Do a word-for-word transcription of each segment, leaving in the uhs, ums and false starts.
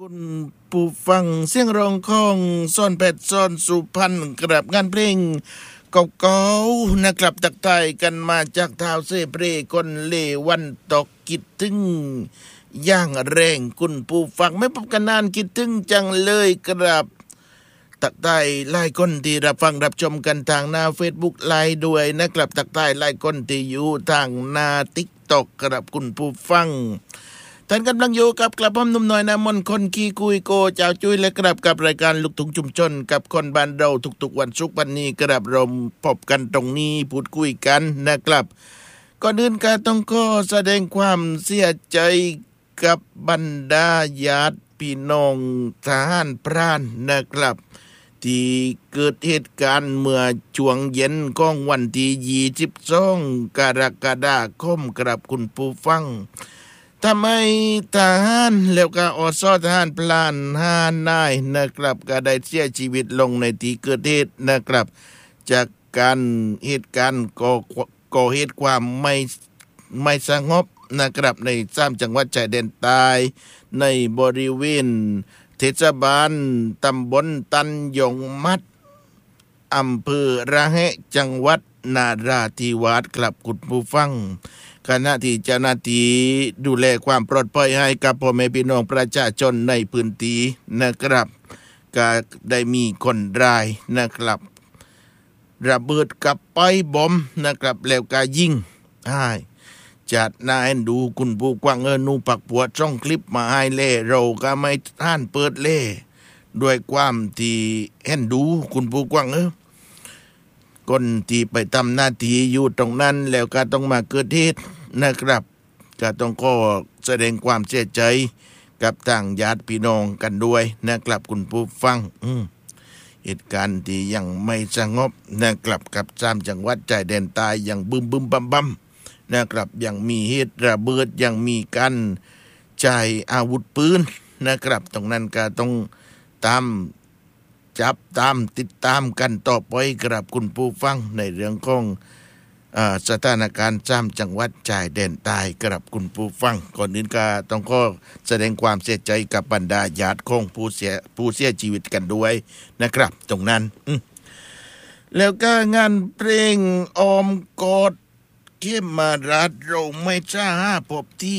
คุณผู้ฟังเสียงร้องของซ่อนแปดซ่อนสุพรรณกราบงานเพลงเก่าๆนะครับตักทายกันมาจากเท้าเสเพรคนเลวันตกคิดถึงย่างแรงคุณผู้ฟังไม่พบกันนานคิดถึงจังเลยครับตักทายไล่คนที่รับฟังรับชมกันทางหน้า Facebook ไลน์ด้วยนะครับตักทายไล่คนที่อยู่ทางหน้า TikTok ครับคุณผู้ฟังท่านกำลังอยู่กับกระผมหนุ่มน้อยน้ำมนต์คนขี้คุยโกเจ้าจุ้ยและกลับกับรายการลูกทุ่งชุมชนกับคนบ้านเราทุกๆวันศุกร์วันนี้กลับเราพบกันตรงนี้พูดคุยกันนะครับก่อนอื่นก็ต้องขอแสดงความเสียใจกับบรรดาญาติพี่น้องทหารพรานนะครับที่เกิดเหตุการณ์เมื่อช่วงเย็นของวันที่ยี่สิบสองกรกฎาคมกับคุณผู้ฟังทำไมทหารแล้วก็อสทหารพลานห้านายนะครับก็ได้เสียชีวิตลงในที่เกิดเหตุนะครับจากการเหตุการณ์ก่อก่อเหตุความไม่ไม่สงบนะครับในสามจังหวัดชายแดนใต้ในบริเวณเทศบาลตำบลตันยงมัดอำเภอระแหะจังหวัดนาราธิวาสครับคุณผู้ฟังขณะที่เจ้าหน้าที่ดูแลความปลอดภัยให้กับพ่อแม่พี่น้องประชาชนในพื้นที่นะครับก็ได้มีคนร้ายนะครับระเบิดกับไปบอมนะครับแล้วก็ยิงให้จัดนายดูคุณผู้กว้างเอินูปักปัวช่องคลิปมาให้เล่เราก็ไม่ท่านเปิดเล่ด้วยความที่เห็นดูคุณผู้กว้างเออคนที่ไปทำหน้าที่อยู่ตรงนั้นแล้วก็ต้องมาเกิดเหตุนะครับก็ต้องขอแสดงความเสียใจกับทางญาติพี่น้องกันด้วยนะครับคุณผู้ฟังเหตุการณ์ที่ยังไม่สงบนะครับกับสามจังหวัดชายแดนใต้ยังบึมบึมบัมบัมนะครับยังมีเหตุระเบิดยังมีการใช้อาวุธปืนนะครับตรงนั้นก็ต้องตามจับตามติดตามกันต่อไปกับคุณผู้ฟังในเรื่องของอ่าสถานการณ์สามจังหวัดชายแดนใต้กับคุณผู้ฟังก่อนอื่นก็ต้องขอแสดงความเสียใจกับบรรดาญาติของผู้เสียผู้เสียชีวิตกันด้วยนะครับตรงนั้นแล้วก็งานเพลงออมกอดเข้มมารัดเราไม่ช้าพบที่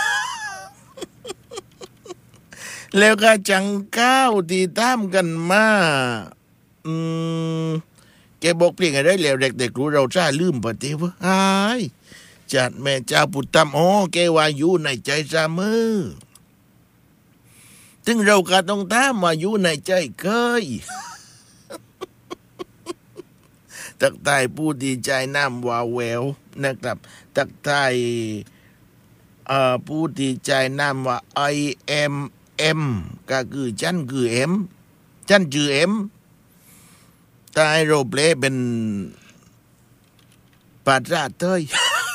แล้วก็จังก้าวที่ตามกันมาอืมแกบอกเพลงอะไรแล้วเด็กๆรู้เราจ้าลืมปะเทวะหายจัดแม่เจ้าพุทธมอ๋อแกว่าอยู่ในใจเสมอถึงเราก็ต้องตามมาอยู่ในใจเคย ตักทายผู้ดีใจน้ำวาแววนะครับตักทายเอ่อผู้ดีใจน้ำว่า I am M ก็คือฉันคือ M ฉันชื่อ M ตายโรเปลเป็นปาราเตย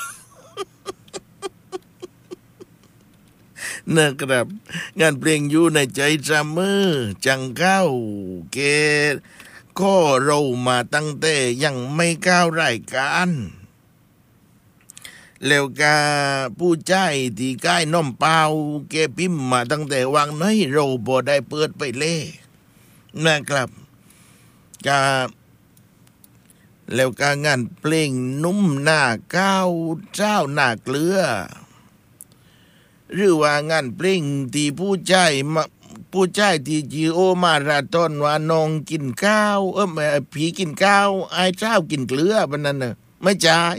นะครับงานเพลงอยู่ในใจเสมอจังก้าวเกก็เรามาตั้งแต่ยังไม่ก้าวรายการแล้วก็ผู้ใจที่ใกล้น้อมเปล่าเก็บพิมพ์มาตั้งแต่วางน้อยเราบ่ได้เปิดไปเล่นะครับก็แล้วก็งานเพลงนุ่มหน้าก้าวเจ้าหน้าเกลือหรือว่างานเพลงที่ผู้ใจมาผู้ชายที่จีโอมาราธอนว่าน้องกินข้าวเออผีกินข้าวไอ้เจ้ากินเกลือบันนั้นน่ะไม่จ่าย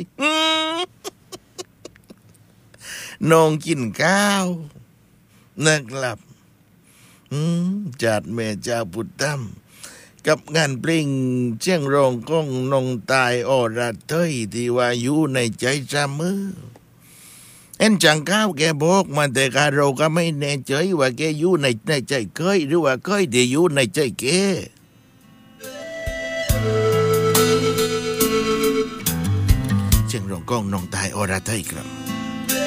น้องกินข้าวนะครับจัดแม่เจ้าพุทธมกับงานเพลงเชียงร้องของน้องตายอรเทยที่ว่าอยู่ในใจเสมอเอ็นจังก้าวแกบอกมาแต่กาเราก็ไม่แน่ใจว่าแกอยู่ในในใจเคยหรือว่าเคยได้อยู่ในใจแกเชียงร้องของน้องตายอรเทยครับ